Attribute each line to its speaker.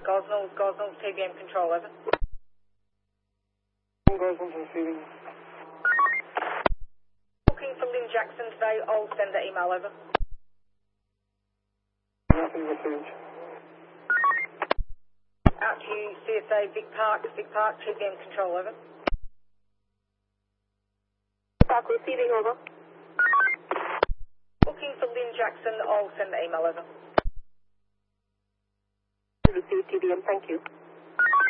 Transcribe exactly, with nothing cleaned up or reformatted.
Speaker 1: Gosnells, Gosnells, T V M control, over.
Speaker 2: Gosnells receiving.
Speaker 1: Looking for Lynn Jackson today, I'll send the email over.
Speaker 2: Nothing received.
Speaker 1: Out to you, C S A, Vic Park, Vic Park, T V M control, over.
Speaker 3: Park receiving, over.
Speaker 1: Looking for Lynn Jackson, I'll send the email over.
Speaker 3: Receive T V M, thank you.